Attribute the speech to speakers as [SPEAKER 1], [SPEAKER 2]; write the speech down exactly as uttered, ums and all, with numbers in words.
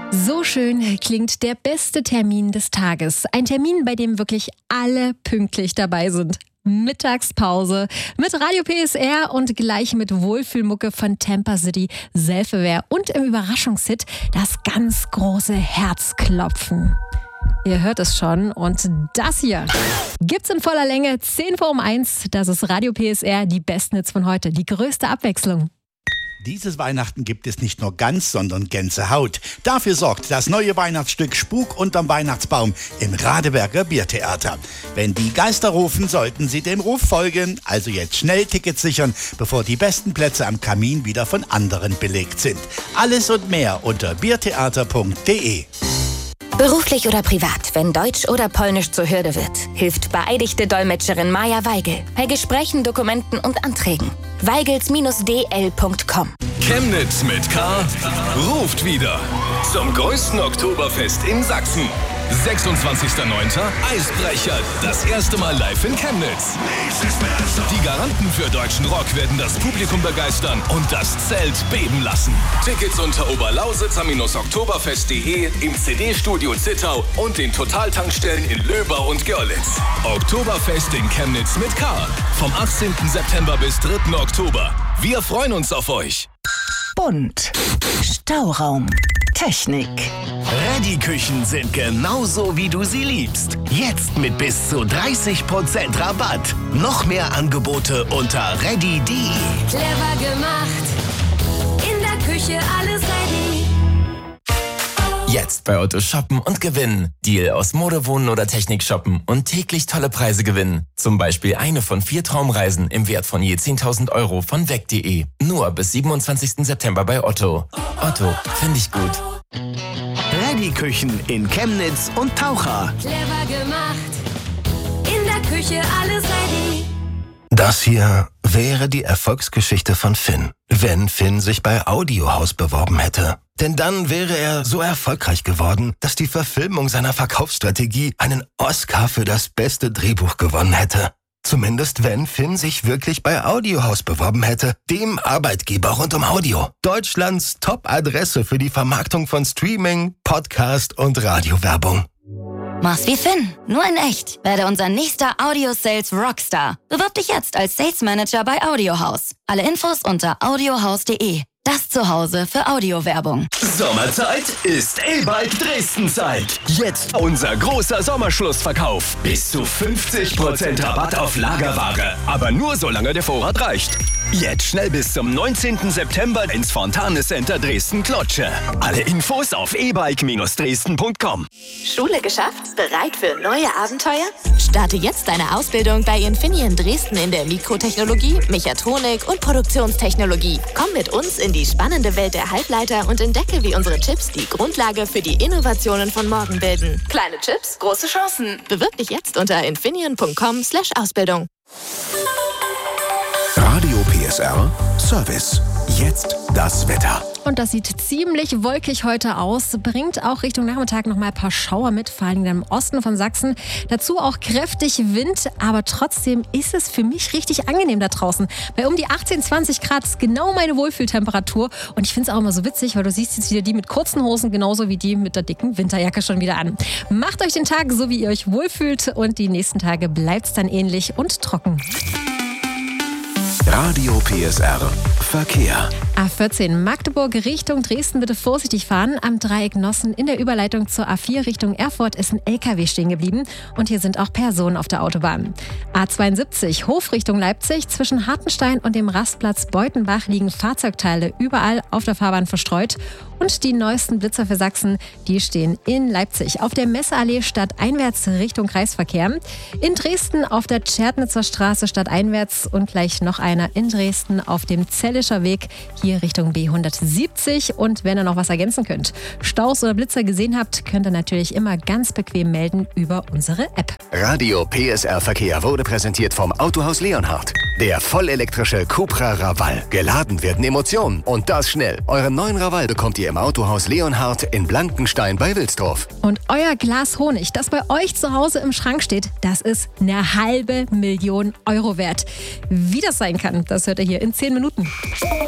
[SPEAKER 1] So schön klingt der beste Termin des Tages. Ein Termin, bei dem wirklich alle pünktlich dabei sind. Mittagspause mit Radio P S R und gleich mit Wohlfühlmucke von Tampa City Self-Aware und im Überraschungshit das ganz große Herzklopfen. Ihr hört es schon und das hier gibt's in voller Länge, zehn vor um eins. Das ist Radio P S R, die besten Hits von heute, die größte Abwechslung.
[SPEAKER 2] Dieses Weihnachten gibt es nicht nur Gans, sondern Gänsehaut. Dafür sorgt das neue Weihnachtsstück Spuk unterm Weihnachtsbaum im Radeberger Biertheater. Wenn die Geister rufen, sollten Sie dem Ruf folgen. Also jetzt schnell Tickets sichern, bevor die besten Plätze am Kamin wieder von anderen belegt sind. Alles und mehr unter biertheater punkt de.
[SPEAKER 3] Beruflich oder privat, wenn Deutsch oder Polnisch zur Hürde wird, hilft beeidigte Dolmetscherin Maja Weigel bei Gesprächen, Dokumenten und Anträgen. weigels d l punkt com.
[SPEAKER 4] Chemnitz mit K ruft wieder zum größten Oktoberfest in Sachsen. sechsundzwanzigster neunter Eisbrecher, das erste Mal live in Chemnitz. Die Garanten für deutschen Rock werden das Publikum begeistern und das Zelt beben lassen. Tickets unter oberlausitzer oktoberfest punkt de, im C D-Studio Zittau und den Totaltankstellen in Löber und Görlitz. Oktoberfest in Chemnitz mit K. Vom achtzehnten September bis dritten Oktober. Wir freuen uns auf euch.
[SPEAKER 5] Bunt. Stauraum. Technik.
[SPEAKER 6] Ready-Küchen sind genauso, wie du sie liebst. Jetzt mit bis zu dreißig Prozent Rabatt. Noch mehr Angebote unter ready punkt de.
[SPEAKER 7] Clever gemacht. In der Küche alles ready.
[SPEAKER 8] Jetzt bei Otto shoppen und gewinnen. Deal aus Mode, Wohnen oder Technik shoppen und täglich tolle Preise gewinnen. Zum Beispiel eine von vier Traumreisen im Wert von je zehntausend Euro von weg punkt de. Nur bis siebenundzwanzigsten September bei Otto. Otto, finde ich gut.
[SPEAKER 6] Ready-Küchen in Chemnitz und Taucher.
[SPEAKER 7] Clever gemacht. In der Küche alles ready.
[SPEAKER 9] Das hier wäre die Erfolgsgeschichte von Finn, wenn Finn sich bei Audiohaus beworben hätte. Denn dann wäre er so erfolgreich geworden, dass die Verfilmung seiner Verkaufsstrategie einen Oscar für das beste Drehbuch gewonnen hätte. Zumindest wenn Finn sich wirklich bei Audiohaus beworben hätte, dem Arbeitgeber rund um Audio. Deutschlands Top-Adresse für die Vermarktung von Streaming, Podcast und Radiowerbung.
[SPEAKER 3] Mach's wie Finn, nur in echt. Werde unser nächster Audio-Sales Rockstar. Bewirb dich jetzt als Sales Manager bei Audiohaus. Alle Infos unter audiohaus punkt de. Das Zuhause für Audiowerbung.
[SPEAKER 6] Sommerzeit ist E-Bike Dresden-Zeit. Jetzt unser großer Sommerschlussverkauf. Bis zu fünfzig Prozent Rabatt auf Lagerware. Aber nur solange der Vorrat reicht. Jetzt schnell bis zum neunzehnten September ins Fontane Center Dresden-Klotsche. Alle Infos auf e bike dresden punkt com.
[SPEAKER 10] Schule geschafft? Bereit für neue Abenteuer?
[SPEAKER 11] Starte jetzt deine Ausbildung bei Infineon Dresden in der Mikrotechnologie, Mechatronik und Produktionstechnologie. Komm mit uns in die spannende Welt der Halbleiter und entdecke, wie unsere Chips die Grundlage für die Innovationen von morgen bilden.
[SPEAKER 10] Kleine Chips, große Chancen.
[SPEAKER 11] Bewirb dich jetzt unter infineon punkt com slash Ausbildung.
[SPEAKER 12] Radio P S R Service. Jetzt das Wetter.
[SPEAKER 1] Und das sieht ziemlich wolkig heute aus, bringt auch Richtung Nachmittag noch mal ein paar Schauer mit, vor allem im Osten von Sachsen. Dazu auch kräftig Wind, aber trotzdem ist es für mich richtig angenehm da draußen. Bei um die achtzehn, zwanzig Grad ist genau meine Wohlfühltemperatur. Und ich finde es auch immer so witzig, weil du siehst jetzt wieder die mit kurzen Hosen genauso wie die mit der dicken Winterjacke schon wieder an. Macht euch den Tag so, wie ihr euch wohlfühlt, und die nächsten Tage bleibt es dann ähnlich und trocken.
[SPEAKER 12] Radio P S R Verkehr.
[SPEAKER 1] A vierzehn Magdeburg Richtung Dresden bitte vorsichtig fahren. Am Dreieck Nossen in der Überleitung zur A vier Richtung Erfurt ist ein L K W stehen geblieben und hier sind auch Personen auf der Autobahn. A zweiundsiebzig Hof Richtung Leipzig, zwischen Hartenstein und dem Rastplatz Beutenbach liegen Fahrzeugteile überall auf der Fahrbahn verstreut. Und die neuesten Blitzer für Sachsen, die stehen in Leipzig auf der Messeallee stadteinwärts Richtung Kreisverkehr. In Dresden auf der Tschernitzer Straße stadteinwärts und gleich noch einer in Dresden auf dem Zellischer Weg hier Richtung B hundertsiebzig. Und wenn ihr noch was ergänzen könnt, Staus oder Blitzer gesehen habt, könnt ihr natürlich immer ganz bequem melden über unsere App.
[SPEAKER 6] Radio P S R Verkehr wurde präsentiert vom Autohaus Leonhardt. Der vollelektrische Cupra Raval. Geladen werden Emotionen und das schnell. Euren neuen Raval bekommt ihr im Autohaus Leonhardt in Blankenstein bei Wilsdorf.
[SPEAKER 1] Und euer Glas Honig, das bei euch zu Hause im Schrank steht, das ist eine halbe Million Euro wert. Wie das sein kann, das hört ihr hier in zehn Minuten.